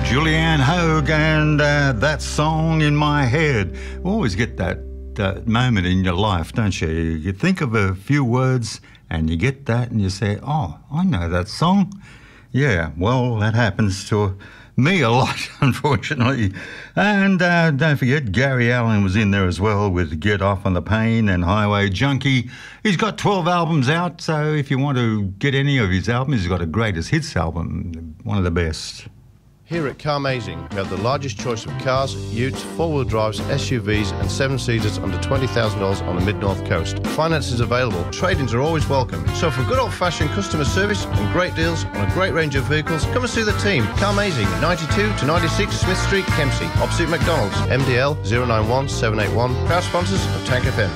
Julianne Hogue and that song in my head. Always get that moment in your life, don't you? You think of a few words and you get that and you say, oh, I know that song. Yeah, well, that happens to me a lot, unfortunately. And don't forget, Gary Allan was in there as well with Get Off on the Pain and Highway Junkie. He's got 12 albums out, so if you want to get any of his albums, he's got a greatest hits album, one of the best. Here at Carmazing, we have the largest choice of cars, utes, four-wheel drives, SUVs and seven-seaters under $20,000 on the mid-north coast. Finance is available. Trade-ins are always welcome. So for good old-fashioned customer service and great deals on a great range of vehicles, come and see the team. Carmazing, 92 to 96 Smith Street, Kempsey, opposite McDonald's. MDL 091 781. Proud sponsors of Tank FM.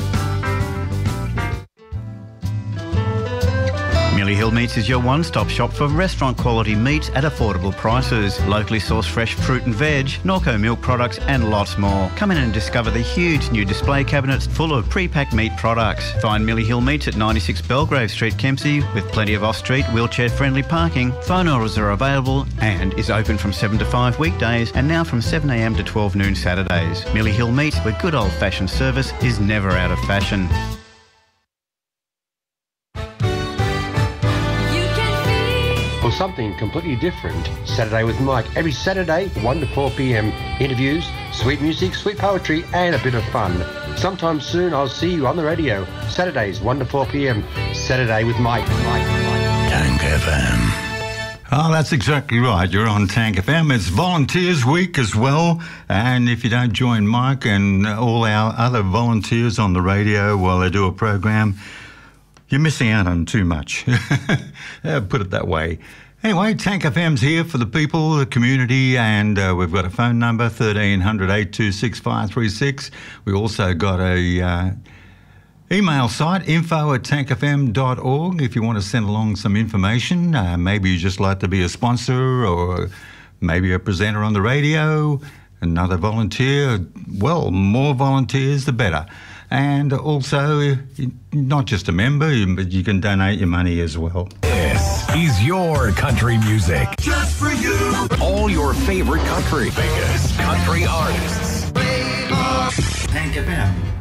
Millie Hill Meats is your one-stop shop for restaurant-quality meats at affordable prices. Locally sourced fresh fruit and veg, Norco milk products and lots more. Come in and discover the huge new display cabinets full of pre-packed meat products. Find Millie Hill Meats at 96 Belgrave Street, Kempsey, with plenty of off-street, wheelchair-friendly parking. Phone orders are available and is open from 7 to 5 weekdays and now from 7 a.m. to 12 noon Saturdays. Millie Hill Meats, where good old-fashioned service is never out of fashion. Or something completely different. Saturday with Mike, every Saturday, 1 to 4 p.m. Interviews, sweet music, sweet poetry, and a bit of fun. Sometime soon, I'll see you on the radio. Saturdays, 1 to 4 p.m. Saturday with Mike. Tank FM. Oh, that's exactly right. You're on Tank FM. It's Volunteers Week as well. And if you don't join Mike and all our other volunteers on the radio while they do a program, you're missing out on too much. Put it that way. Anyway, Tank FM's here for the people, the community, and we've got a phone number, 1300 826 536. We also got a email site, info@tankfm.org, if you want to send along some information. Maybe you just like to be a sponsor or maybe a presenter on the radio, another volunteer. Well, more volunteers, the better. And also, not just a member, but you can donate your money as well. This is your country music. Just for you. All your favorite country. Biggest country artists. Tank FM.